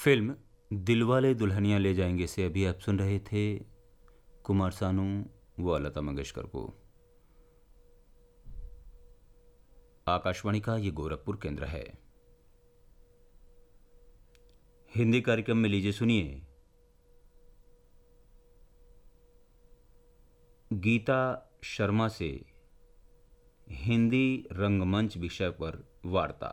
Film Dilwale Dulhania ले जाएंगे से अभी आप सुन रहे थे कुमार सानू व लता मंगेशकर को। आकाशवाणी का ये गोरखपुर केंद्र है। हिंदी कार्यक्रम में लीजिए सुनिए गीता शर्मा से हिंदी रंगमंच विषय पर वार्ता।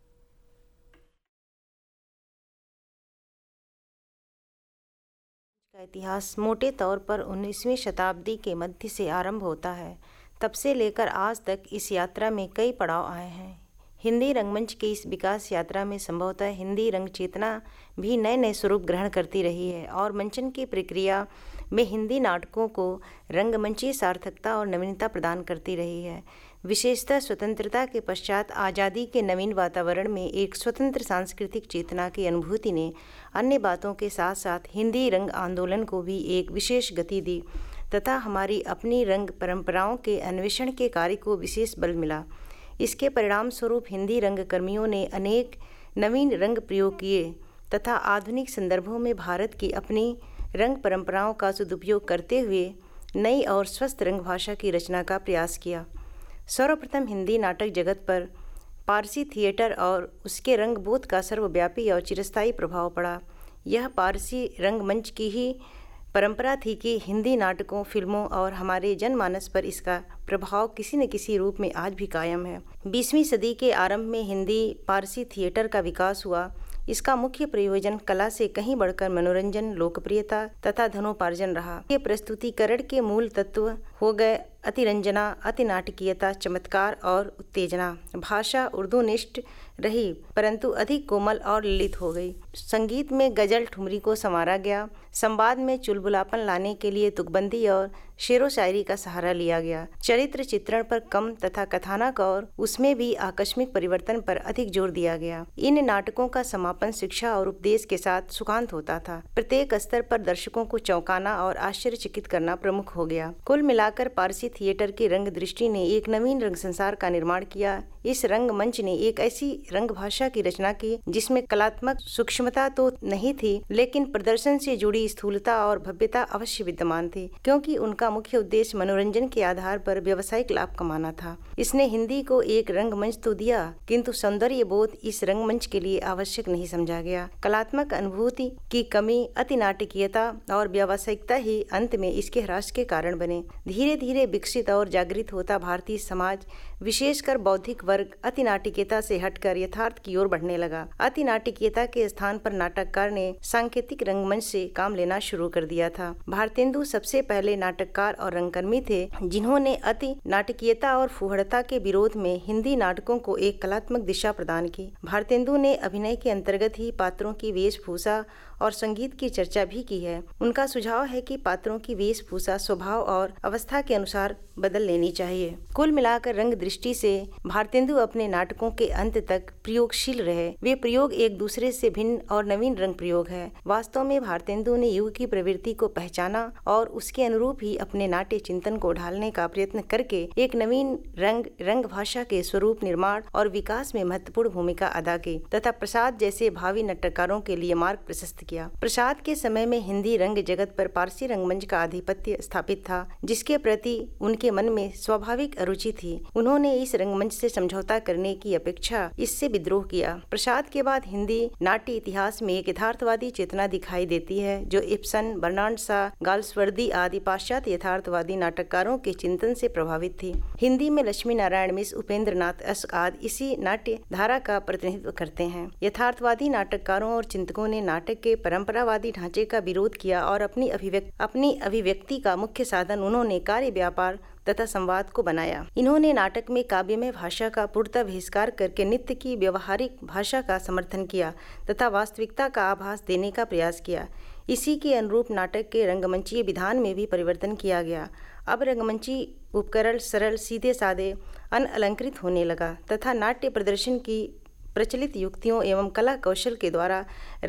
का इतिहास मोटे तौर पर 19वीं शताब्दी के मध्य से आरंभ होता है। तब से लेकर आज तक इस यात्रा में कई पड़ाव आए हैं। हिंदी रंगमंच की इस विकास यात्रा में संभवतः हिंदी रंग चेतना भी नए नए स्वरूप ग्रहण करती रही है और मंचन की प्रक्रिया में हिंदी नाटकों को रंगमंची सार्थकता और नवीनता प्रदान करती रही है। विशेषतः स्वतंत्रता के पश्चात आज़ादी के नवीन वातावरण में एक स्वतंत्र सांस्कृतिक चेतना की अनुभूति ने अन्य बातों के साथ साथ हिंदी रंग आंदोलन को भी एक विशेष गति दी तथा हमारी अपनी रंग परंपराओं के अन्वेषण के कार्य को विशेष बल मिला। इसके परिणाम स्वरूप हिंदी रंग कर्मियों ने अनेक नवीन रंग प्रयोग किए तथा आधुनिक संदर्भों में भारत की अपनी रंग परंपराओं का सदुपयोग करते हुए नई और स्वस्थ रंग भाषा की रचना का प्रयास किया। सर्वप्रथम हिंदी नाटक जगत पर पारसी थिएटर और उसके रंगबोध का सर्वव्यापी और चिरस्थायी प्रभाव पड़ा। यह पारसी रंगमंच की ही परंपरा थी कि हिंदी नाटकों, फिल्मों और हमारे जनमानस पर इसका प्रभाव किसी न किसी रूप में आज भी कायम है। 20वीं सदी के आरंभ में हिंदी पारसी थिएटर का विकास हुआ। इसका मुख्य प्रयोजन कला से कहीं बढ़कर मनोरंजन, लोकप्रियता तथा धनोपार्जन रहा। ये प्रस्तुतिकरण के मूल तत्व हो गए अतिरंजना, अतिनाटकीयता, चमत्कार और उत्तेजना। भाषा उर्दूनिष्ठ रही परंतु अधिक कोमल और ललित हो गई। संगीत में गजल ठुमरी को संवारा गया। संवाद में चुलबुलापन लाने के लिए तुकबंदी और शेरो शायरी का सहारा लिया गया। चरित्र चित्रण पर कम तथा कथानक और उसमें भी आकस्मिक परिवर्तन पर अधिक जोर दिया गया। इन नाटकों का समापन शिक्षा और उपदेश के साथ सुखांत होता था। प्रत्येक स्तर पर दर्शकों को चौंकाना और आश्चर्यचकित करना प्रमुख हो गया। कुल मिलाकर पारसी थिएटर की रंग दृष्टि ने एक नवीन रंग संसार का निर्माण किया। इस रंग मंच ने एक ऐसी रंग भाषा की रचना की जिसमें कलात्मक सूक्ष्मता तो नहीं थी, लेकिन प्रदर्शन से जुड़ी स्थूलता और भव्यता अवश्य विद्यमान थी, क्योंकि उनका मुख्य उद्देश्य मनोरंजन के आधार पर व्यावसायिक लाभ कमाना था। इसने हिंदी को एक रंगमंच तो दिया, किंतु सौंदर्य बोध इस रंगमंच के लिए आवश्यक नहीं समझा गया। कलात्मक अनुभूति की कमी, अति नाटकीयता और व्यावसायिकता ही अंत में इसके ह्रास के कारण बने। धीरे धीरे विकसित और जागृत होता भारतीय समाज, विशेषकर बौद्धिक वर्ग, अति नाटकीयता से हटकर यथार्थ की ओर बढ़ने लगा। अति नाटकीयता के स्थान पर नाटककार ने सांकेतिक रंगमंच से काम लेना शुरू कर दिया था। भारतेंदु सबसे पहले नाटककार और रंगकर्मी थे जिन्होंने अति नाटकीयता और फूहड़ता के विरोध में हिंदी नाटकों को एक कलात्मक दिशा प्रदान की। भारतेंदु ने अभिनय के अंतर्गत ही पात्रों की वेशभूषा और संगीत की चर्चा भी की है। उनका सुझाव है कि पात्रों की वेशभूषा स्वभाव और अवस्था के अनुसार बदल लेनी चाहिए। कुल मिलाकर रंग दृष्टि से भारतेंदु अपने नाटकों के अंत तक प्रयोगशील रहे। वे प्रयोग एक दूसरे से भिन्न और नवीन रंग प्रयोग है। वास्तव में भारतेंदु ने युग की प्रवृत्ति को पहचाना और उसके अनुरूप ही अपने नाट्य चिंतन को ढालने का प्रयत्न करके एक नवीन रंग भाषा के स्वरूप निर्माण और विकास में महत्वपूर्ण भूमिका अदा की तथा प्रसाद जैसे भावी नाटककारों के लिए मार्ग प्रशस्त किया। प्रसाद के समय में हिंदी रंग जगत पर पारसी रंगमंच का आधिपत्य स्थापित था, जिसके प्रति उनके मन में स्वाभाविक अरुचि थी। उन्होंने इस रंगमंच से समझौता करने की अपेक्षा इससे विद्रोह किया। प्रसाद के बाद हिंदी नाट्य इतिहास में एक यथार्थवादी चेतना दिखाई देती है जो इब्सन, बर्नार्ड शॉ, गाल्सवर्दी आदि पाश्चात्य यथार्थवादी नाटककारों के चिंतन से प्रभावित थी। हिंदी में लक्ष्मी नारायण मिश्र, उपेंद्र नाथ अश्क आदि इसी नाट्य धारा का प्रतिनिधित्व करते हैं। यथार्थवादी नाटककारों और चिंतकों ने नाटक के परंपरावादी ढांचे का विरोध किया और अपनी अभिव्यक्ति का मुख्य साधन उन्होंने कार्य, व्यापार तथा संवाद को बनाया। इन्होंने नाटक में काव्यमय भाषा का पूर्णतः बहिष्कार करके नित्य की व्यवहारिक भाषा का समर्थन किया तथा वास्तविकता का आभास देने का प्रयास किया। इसी के अनुरूप नाटक के रंगमंचीय विधान में भी परिवर्तन किया गया। अब रंगमंची उपकरण सरल, सीधे साधे, अनअलंकृत होने लगा तथा नाट्य प्रदर्शन की प्रचलित युक्तियों एवं कला कौशल के द्वारा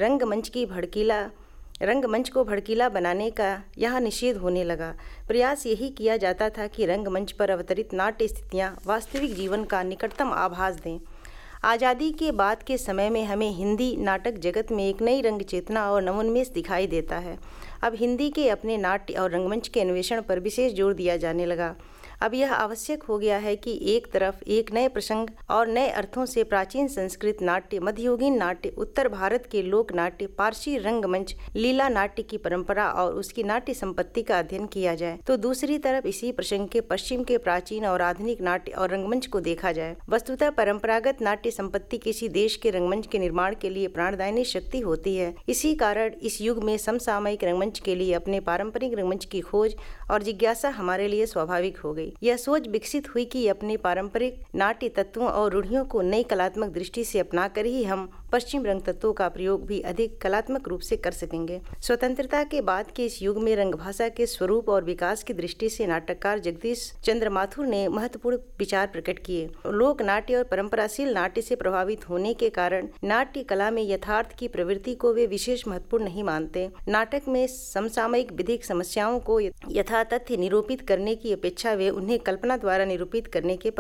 रंगमंच को भड़कीला बनाने का यहाँ निषेध होने लगा। प्रयास यही किया जाता था कि रंगमंच पर अवतरित नाट्य स्थितियाँ वास्तविक जीवन का निकटतम आभास दें। आज़ादी के बाद के समय में हमें हिंदी नाटक जगत में एक नई रंग चेतना और नवोन्मेष दिखाई देता है। अब हिंदी के अपने नाट्य और रंगमंच के अन्वेषण पर विशेष जोर दिया जाने लगा। अब यह आवश्यक हो गया है कि एक तरफ एक नए प्रसंग और नए अर्थों से प्राचीन संस्कृत नाट्य, मध्ययुगीन नाट्य, उत्तर भारत के लोक नाट्य, पारसी रंगमंच, लीला नाट्य की परंपरा और उसकी नाट्य संपत्ति का अध्ययन किया जाए, तो दूसरी तरफ इसी प्रसंग के पश्चिम के प्राचीन और आधुनिक नाट्य और रंगमंच को देखा जाए। वस्तुतः परंपरागत नाट्य संपत्ति किसी देश के रंगमंच के निर्माण के लिए प्राणदायिनी शक्ति होती है। इसी कारण इस युग में समसामयिक रंगमंच के लिए अपने पारंपरिक रंगमंच की खोज और जिज्ञासा हमारे लिए स्वाभाविक हो गई। यह सोच विकसित हुई कि अपने पारंपरिक नाट्य तत्वों और रूढ़ियों को नई कलात्मक दृष्टि से अपनाकर ही हम पश्चिम रंग तत्वों का प्रयोग भी अधिक कलात्मक रूप से कर सकेंगे। स्वतंत्रता के बाद के इस युग में रंग भाषा के स्वरूप और विकास की दृष्टि से नाटककार जगदीश चंद्र माथुर ने महत्वपूर्ण विचार प्रकट किए। लोक नाट्य और परंपराशील नाट्य से प्रभावित होने के कारण नाट्य कला में यथार्थ की प्रवृत्ति को वे विशेष महत्वपूर्ण नहीं मानते। नाटक में समसामयिक विधिक समस्याओं को यथातथ्य निरूपित करने की अपेक्षा वे उन्हें कल्पना द्वारा निरूपित करने के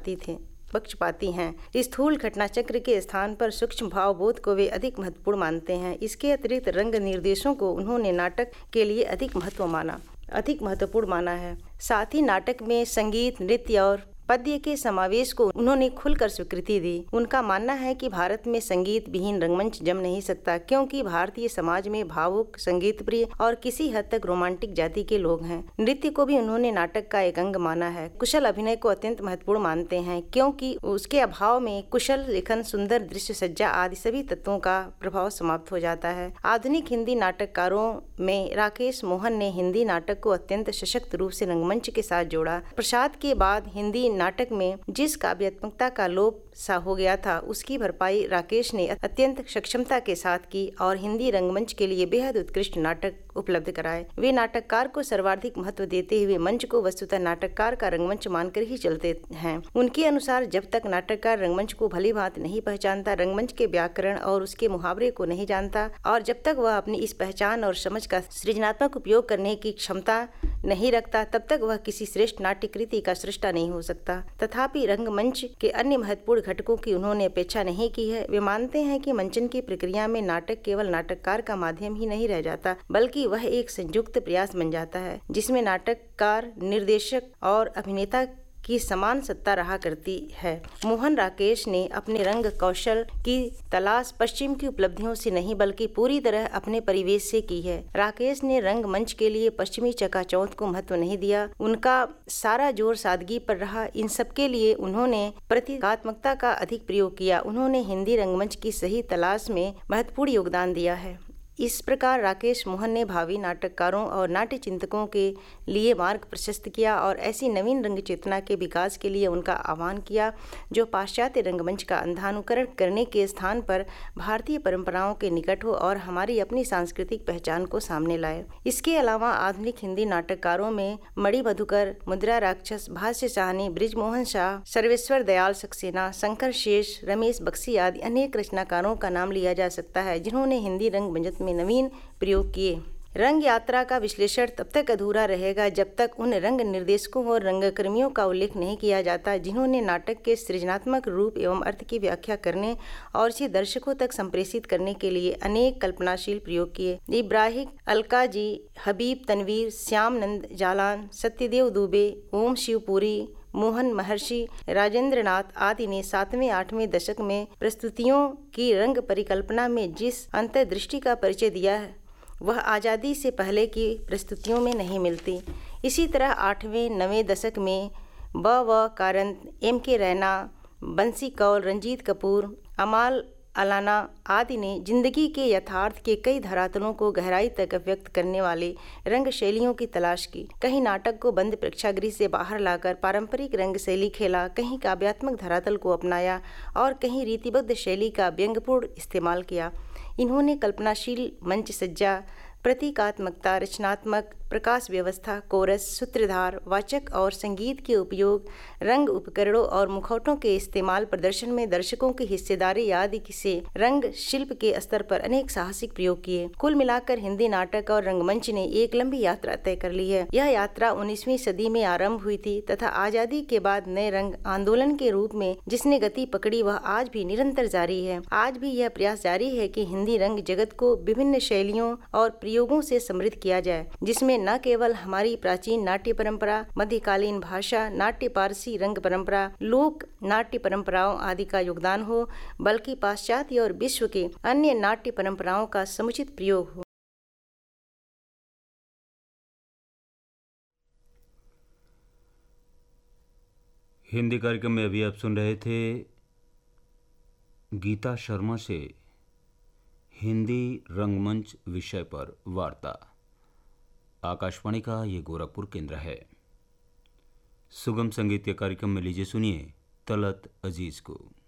पक्षपाती हैं। स्थूल घटना चक्र के स्थान पर सूक्ष्म भावबोध को वे अधिक महत्वपूर्ण मानते हैं। इसके अतिरिक्त रंग निर्देशों को उन्होंने नाटक के लिए अधिक महत्वपूर्ण माना है। साथ ही नाटक में संगीत, नृत्य और पद्य के समावेश को उन्होंने खुलकर स्वीकृति दी। उनका मानना है कि भारत में संगीत विहीन रंगमंच जम नहीं सकता, क्योंकि भारतीय समाज में भावुक, संगीत प्रिय और किसी हद तक रोमांटिक जाति के लोग हैं। नृत्य को भी उन्होंने नाटक का एक अंग माना है। कुशल अभिनय को अत्यंत महत्वपूर्ण मानते हैं, क्योंकि उसके अभाव में कुशल लेखन, सुंदर दृश्य सज्जा आदि सभी तत्वों का प्रभाव समाप्त हो जाता है। आधुनिक हिंदी नाटककारों में राकेश मोहन ने हिंदी नाटक को अत्यंत सशक्त रूप से रंगमंच के साथ जोड़ा। प्रसाद के बाद हिंदी नाटक में जिस काव्यात्मकता का लोप सा हो गया था, उसकी भरपाई राकेश ने अत्यंत सक्षमता के साथ की और हिंदी रंगमंच के लिए बेहद उत्कृष्ट नाटक उपलब्ध कराए। वे नाटककार को सर्वाधिक महत्व देते हुए मंच को वस्तुतः नाटककार का रंगमंच मानकर ही चलते हैं। उनके अनुसार जब तक नाटककार रंगमंच को भली भांति नहीं पहचानता, रंगमंच के व्याकरण और उसके मुहावरे को नहीं जानता, और जब तक वह अपनी इस पहचान और समझ का सृजनात्मक उपयोग करने की क्षमता नहीं रखता, तब तक वह किसी श्रेष्ठ नाट्यकृति का सृष्टा नहीं हो सकता। तथापि रंगमंच के अन्य महत्वपूर्ण घटकों की उन्होंने अपेक्षा नहीं की है। वे मानते हैं कि मंचन की प्रक्रिया में नाटक केवल नाटककार का माध्यम ही नहीं रह जाता, बल्कि वह एक संयुक्त प्रयास बन जाता है, जिसमें नाटककार, निर्देशक और अभिनेता की समान सत्ता रहा करती है। मोहन राकेश ने अपने रंग कौशल की तलाश पश्चिम की उपलब्धियों से नहीं, बल्कि पूरी तरह अपने परिवेश से की है। राकेश ने रंगमंच के लिए पश्चिमी चकाचौंध को महत्व नहीं दिया, उनका सारा जोर सादगी पर रहा। इन सब के लिए उन्होंने प्रतीकात्मकता का अधिक प्रयोग किया। उन्होंने हिंदी रंगमंच की सही तलाश में महत्वपूर्ण योगदान दिया है। इस प्रकार राकेश मोहन ने भावी नाटककारों और नाट्य चिंतकों के लिए मार्ग प्रशस्त किया और ऐसी नवीन रंग चेतना के विकास के लिए उनका आह्वान किया, जो पाश्चात्य रंगमंच का अंधानुकरण करने के स्थान पर भारतीय परंपराओं के निकट हो और हमारी अपनी सांस्कृतिक पहचान को सामने लाए। इसके अलावा आधुनिक हिंदी नाटककारों में मणि मधुकर, मुद्रा राक्षस, भाष्य साहनी, बृजमोहन शाह, सर्वेश्वर दयाल सक्सेना, शंकर शेष, रमेश बख्शी आदि अनेक रचनाकारों का नाम लिया जा सकता है, जिन्होंने हिंदी रंगमंच में नवीन प्रयोग किए। रंग यात्रा का विश्लेषण तब तक अधूरा रहेगा जब तक उन रंग निर्देशकों और रंगकर्मियों का उल्लेख नहीं किया जाता, जिन्होंने नाटक के सृजनात्मक रूप एवं अर्थ की व्याख्या करने और इसे दर्शकों तक संप्रेषित करने के लिए अनेक कल्पनाशील प्रयोग किए। इब्राहिम अलकाजी, हबीब तनवीर, श्यामनंद जालान, सत्यदेव दुबे, ओम शिवपुरी, मोहन महर्षि, राजेंद्रनाथ आदि ने 7वें-8वें दशक में प्रस्तुतियों की रंग परिकल्पना में जिस अंतर्दृष्टि का परिचय दिया है, वह आज़ादी से पहले की प्रस्तुतियों में नहीं मिलती। इसी तरह 8वें-9वें दशक में व कारंत, M.K. रैना, बंसी कौल, रंजीत कपूर, अमाल अलाना आदि ने जिंदगी के यथार्थ के कई धरातलों को गहराई तक व्यक्त करने वाली रंग शैलियों की तलाश की। कहीं नाटक को बंद प्रेक्षागृह से बाहर लाकर पारंपरिक रंग शैली खेला, कहीं काव्यात्मक धरातल को अपनाया और कहीं रीतिबद्ध शैली का व्यंग्यपूर्ण इस्तेमाल किया। इन्होंने कल्पनाशील मंच सज्जा, प्रतीकात्मकता, रचनात्मक प्रकाश व्यवस्था, कोरस, सूत्रधार, वाचक और संगीत के उपयोग, रंग उपकरणों और मुखौटों के इस्तेमाल, प्रदर्शन में दर्शकों की हिस्सेदारी आदि से रंग शिल्प के स्तर पर अनेक साहसिक प्रयोग किए। कुल मिलाकर हिंदी नाटक और रंगमंच ने एक लंबी यात्रा तय कर ली है। यह यात्रा 19वीं सदी में आरंभ हुई थी तथा आजादी के बाद नए रंग आंदोलन के रूप में जिसने गति पकड़ी वह आज भी निरंतर जारी है। आज भी यह प्रयास जारी है कि हिंदी रंग जगत को विभिन्न शैलियों और प्रयोगों से समृद्ध किया जाए, जिसमें न केवल हमारी प्राचीन नाट्य परंपरा, मध्यकालीन भाषा, नाट्य पारसी रंग परंपरा, लोक नाट्य परंपराओं आदि का योगदान हो, बल्कि पाश्चात्य और विश्व के अन्य नाट्य परंपराओं का समुचित प्रयोग हो। हिंदी कार्यक्रम में अभी आप सुन रहे थे गीता शर्मा से हिंदी रंगमंच विषय पर वार्ता। आकाशवाणी का ये गोरखपुर केंद्र है। सुगम संगीत के कार्यक्रम में लीजिए सुनिए तलत अजीज को।